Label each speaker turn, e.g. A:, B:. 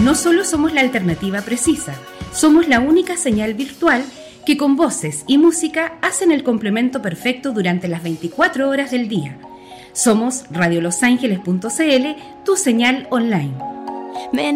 A: No solo somos la alternativa precisa, somos la única señal virtual que con voces y música hacen el complemento perfecto durante las 24 horas del día. Somos radiolosangeles.cl, tu señal online.